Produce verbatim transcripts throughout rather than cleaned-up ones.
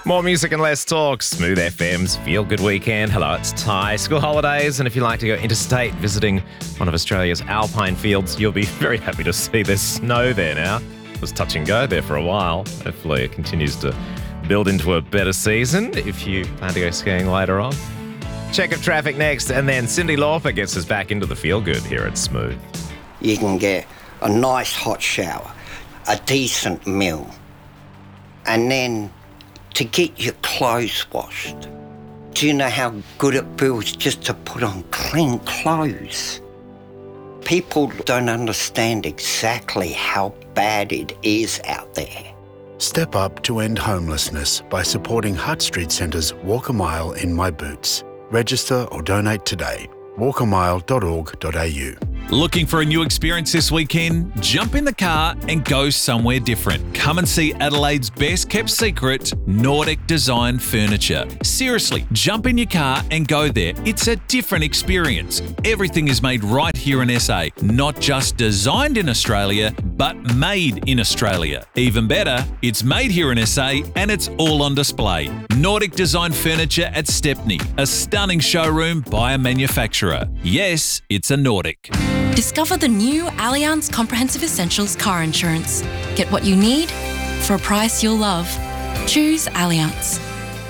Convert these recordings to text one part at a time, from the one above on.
More music and less talk. Smooth F M's Feel Good Weekend. Hello, it's Ty. School holidays, and if you like to go interstate visiting one of Australia's alpine fields, you'll be very happy to see there's snow there now. It was touch and go there for a while. Hopefully it continues to build into a better season if you plan to go skiing later on. Check of traffic next, and then Cindy Lauper gets us back into the Feel Good here at Smooth. You can get a nice hot shower, a decent meal, and then to get your clothes washed. Do you know how good it feels just to put on clean clothes? People don't understand exactly how bad it is out there. Step up to end homelessness by supporting Hutt Street Centre's Walk a Mile in My Boots. Register or donate today. walk a mile dot org dot a u. Looking for a new experience this weekend? Jump in the car and go somewhere different. Come and see Adelaide's best kept secret, Nordic Design Furniture. Seriously, jump in your car and go there. It's a different experience. Everything is made right here in S A. Not just designed in Australia, but made in Australia. Even better, it's made here in S A and it's all on display. Nordic Design Furniture at Stepney, a stunning showroom by a manufacturer. Yes, it's a Nordic. Discover the new Allianz Comprehensive Essentials car insurance. Get what you need for a price you'll love. Choose Allianz.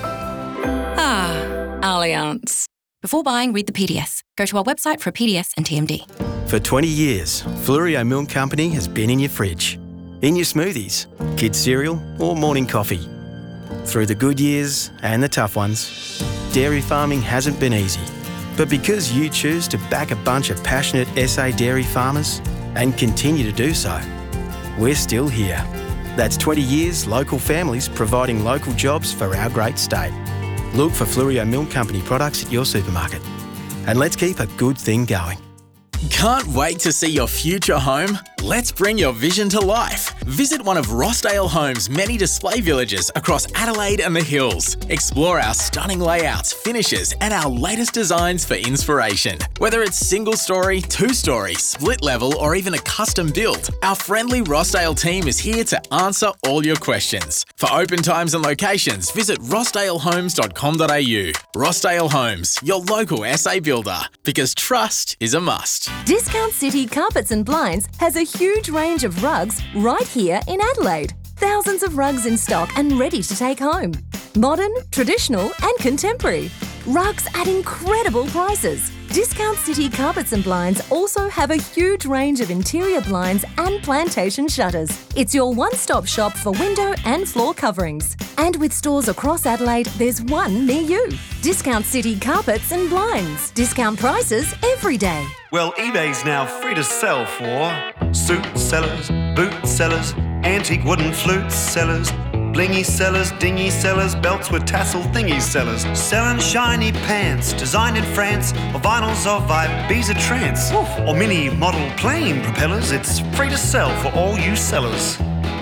Ah, Allianz. Before buying, read the P D S. Go to our website for a P D S and T M D. For twenty years, Fluorio Milk Company has been in your fridge, in your smoothies, kids' cereal or morning coffee. Through the good years and the tough ones, dairy farming hasn't been easy. But because you choose to back a bunch of passionate S A dairy farmers and continue to do so, we're still here. That's twenty years local families providing local jobs for our great state. Look for Fluorio Milk Company products at your supermarket. And let's keep a good thing going. Can't wait to see your future home? Let's bring your vision to life. Visit one of Rossdale Homes' many display villages across Adelaide and the Hills. Explore our stunning layouts, finishes, and our latest designs for inspiration. Whether it's single story, two story, split level, or even a custom build, our friendly Rossdale team is here to answer all your questions. For open times and locations, visit rossdale homes dot com dot a u. Rossdale Homes, your local S A builder, because trust is a must. Discount City Carpets and Blinds has a huge range of rugs right here in Adelaide. Thousands of rugs in stock and ready to take home. Modern, traditional and contemporary. Rugs at incredible prices. Discount City Carpets and Blinds also have a huge range of interior blinds and plantation shutters. It's your one-stop shop for window and floor coverings. And with stores across Adelaide, there's one near you. Discount City Carpets and Blinds. Discount prices every day. Well, eBay's now free to sell for suit sellers, boot sellers, antique wooden flute sellers, blingy sellers, dingy sellers, belts with tassel thingy sellers, selling shiny pants, designed in France, or vinyls of Ibiza trance, or mini model plane propellers. It's free to sell for all you sellers.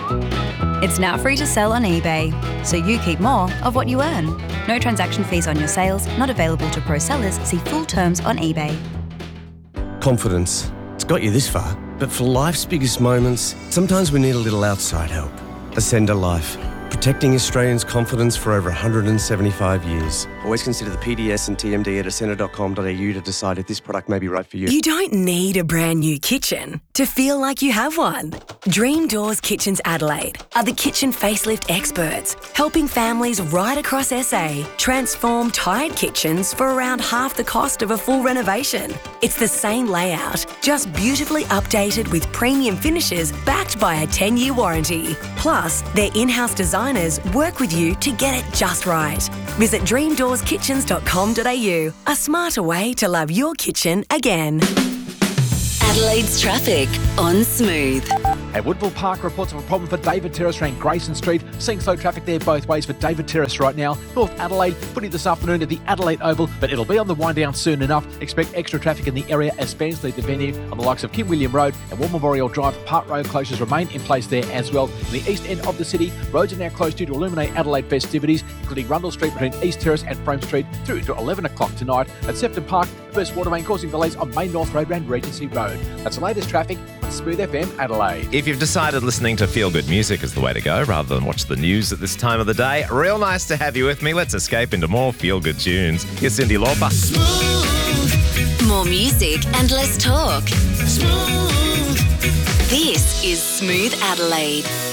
It's now free to sell on eBay, so you keep more of what you earn. No transaction fees on your sales, not available to pro sellers. See full terms on eBay. Confidence. It's got you this far, but for life's biggest moments, sometimes we need a little outside help. Ascender Life. Protecting Australians' confidence for over one hundred seventy-five years. Always consider the P D S and T M D at ascender dot com dot a u to decide if this product may be right for you. You don't need a brand new kitchen to feel like you have one. Dream Doors Kitchens Adelaide are the kitchen facelift experts, helping families right across S A transform tired kitchens for around half the cost of a full renovation. It's the same layout, just beautifully updated with premium finishes backed by a ten-year warranty. Plus, their in-house designers work with you to get it just right. Visit dream doors kitchens dot com dot a u, a smarter way to love your kitchen again. Adelaide's traffic on Smooth. At Woodville Park reports of a problem for David Terrace around Grayson Street. Seeing slow traffic there both ways for David Terrace right now. North Adelaide, footy this afternoon at the Adelaide Oval, but it'll be on the wind down soon enough. Expect extra traffic in the area as fans leave the venue on the likes of Kim William Road and War Memorial Drive. Park Road closures remain in place there as well. In the east end of the city, roads are now closed due to illuminate Adelaide festivities, including Rundle Street between East Terrace and Frome Street through to eleven o'clock tonight. At Sefton Park, the first water main causing delays on Main North Road and Regency Road. That's the latest traffic. on Smooth F M Adelaide. If you've decided listening to feel good music is the way to go rather than watch the news at this time of the day, real nice to have you with me. Let's escape into more feel good tunes. Here's Cyndi Lauper. Smooth. More music and less talk. Smooth. This is Smooth Adelaide.